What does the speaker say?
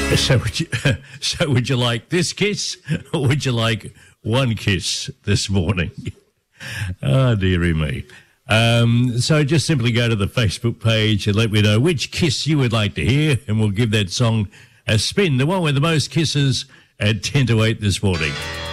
So would you, so would you like this kiss, or would you like one kiss this morning? Oh, dearie me. So just simply go to the Facebook page and let me know which kiss you would like to hear, and we'll give that song a spin. The one with the most kisses at 10 to 8 this morning.